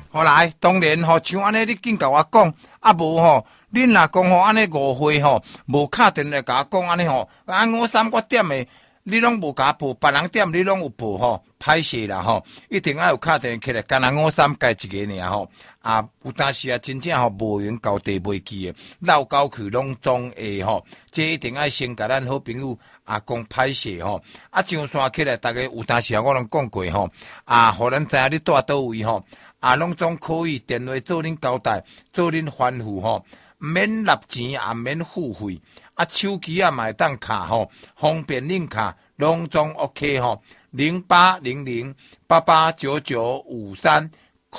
后来当然像安尼你紧甲我讲，无恁若讲安尼误会无敲电来甲我讲安尼53我点的，你拢无甲我报，别人点你拢有报歹势啦一定要有敲电起来，干那53改一个尔有当时真正无闲交地袂记的，绕沟去拢总会这一定要先甲咱好朋友讲歹势上山起来，大家有当时我拢讲过互咱知影你住倒位拢总可以电话做恁交代，做恁吩咐免纳钱也免付费手机嘛会当卡方便恁卡拢总 OK 0800889953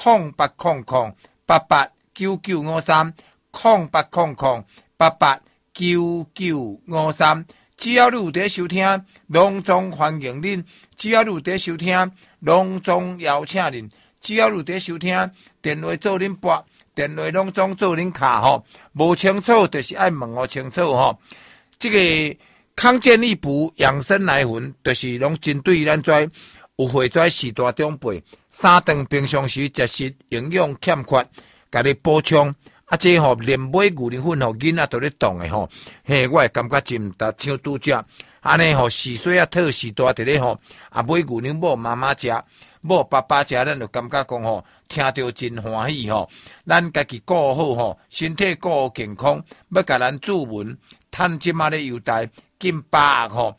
0800889953 只要你有在收听，拢总欢迎恁；只要你有在收听，拢总邀请恁；只要你有在收听，电话做恁拨，电话拢总做恁卡无清楚就是爱问清楚这个康健益补养生奶粉，就是拢针对咱跩有血跩时大长辈3顿平常时食食营养欠缺，甲你补充这连买牛奶粉囡仔都咧动的我会感觉真毋值像拄则安尼时水讨时大伫咧买牛奶某妈妈食，某爸爸食，咱就感觉讲听着真欢喜咱家己顾好身体顾好健康，要甲咱注文趁即马咧优待，紧把握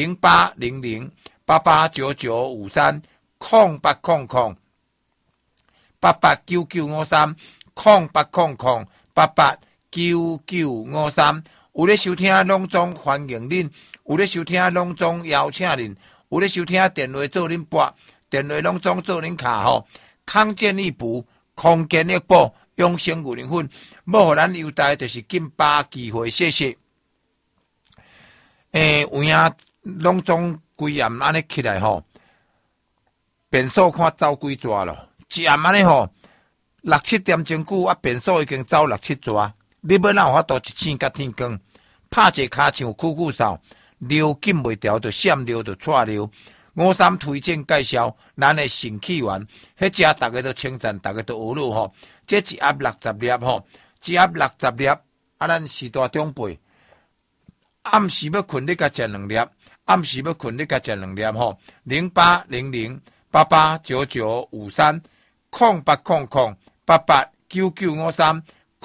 0800889953 0800889953 0800889953，有咧收听拢总欢迎恁，有咧收听拢总邀请恁，有咧收听电话做恁拨，电话拢总做恁卡康健益补、康健益补、养生牛奶粉，要互咱优待就是紧把机会，谢谢。有影拢总规暗安尼起来变数看走几逝咯，一暗安尼6、7点钟久变数已经走6、7逝，你要哪有法度一醒甲天光，拍一个骹像酷扫，流紧袂调就闪流就错流。53推荐介绍咱的肾气丸，迄只大家都称赞，大家都学了这一盒60粒一盒60粒咱时大长辈暗时要困，你甲食2粒；暗时要困，你甲食2粒0800889953 0800889953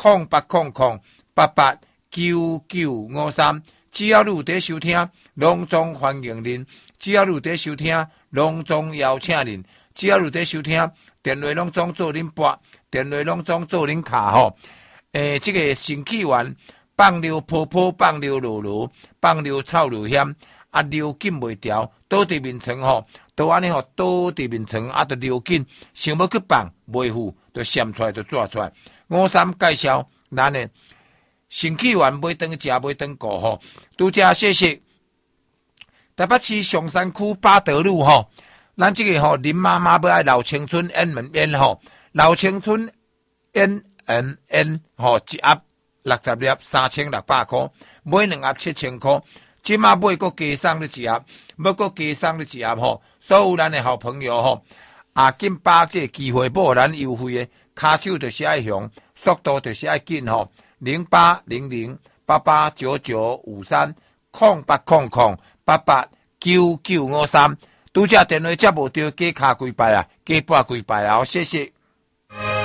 0800889953，只要你有在收听，拢总欢迎恁；只要你有在收听，拢总邀请恁；只要你有在收听，电话拢总做恁拨，电话拢总做恁卡这个肾气丸。放流泡泡，放流落落，放流臭流险流紧袂调，倒伫面床都安尼倒伫面床就流紧，想要去放袂赴，就闪出来就抓出来。53介绍咱的肾气丸，买顿食，买顿顾拄则谢谢。台北市上山区八德路咱这个林妈妈要爱老青春 N 老青春 N 一盒。60粒3600块，买2盒7000块，即马买个加送你一盒，要个加送你一盒所有咱的好朋友紧把这个机会报咱优惠的，卡手就是爱响，速度就是爱紧0800889953 0800889953，拄则电话接无到，加卡几摆加拨几摆谢谢。